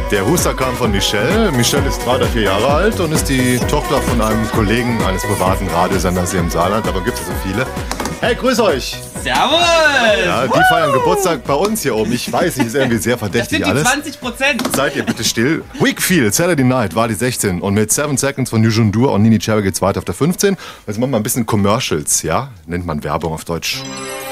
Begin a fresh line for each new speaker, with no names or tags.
Der Huster kam von Michelle. Michelle ist 3 oder 4 Jahre alt und ist die Tochter von einem Kollegen eines privaten Radiosenders hier im Saarland. Davon gibt es so viele. Hey, grüß euch!
Servus!
Ja, die feiern Geburtstag bei uns hier oben. Ich weiß, ist irgendwie sehr verdächtig alles.
Das sind die 20%.
Seid ihr bitte still. Wakefield, Saturday Night, war die 16. Und mit 7 Seconds von Nujun Dur und Nini Cherry geht's weiter auf der 15. Jetzt machen wir ein bisschen Commercials, ja? Nennt man Werbung auf Deutsch.